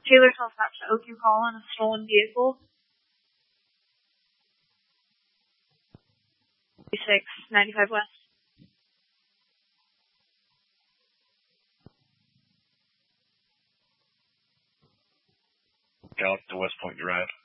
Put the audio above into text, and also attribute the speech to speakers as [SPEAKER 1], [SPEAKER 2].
[SPEAKER 1] Taylor Self-Taps to Oak, you call on a stolen vehicle. 95 West.
[SPEAKER 2] Out to West Point Drive.